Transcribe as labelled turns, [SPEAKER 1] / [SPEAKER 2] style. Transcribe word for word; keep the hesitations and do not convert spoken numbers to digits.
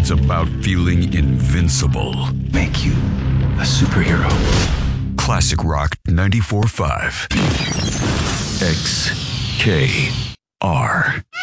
[SPEAKER 1] It's about feeling invincible.
[SPEAKER 2] Make you a superhero.
[SPEAKER 1] Classic Rock ninety-four point five. X K R.